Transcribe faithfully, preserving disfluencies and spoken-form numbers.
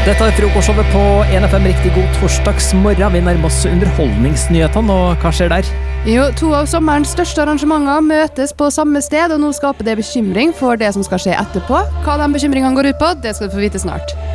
Dette er frokostshowet på en F M. Riktig god torsdagsmorgen. Vi nærmer oss underholdningsnyhetene, og hva skjer der? Jo, to av sommerens største arrangementer møtes på samme sted, og nå skaper det bekymring for det som skal skje etterpå. Hva de bekymringene går ut på, det skal du få vite snart.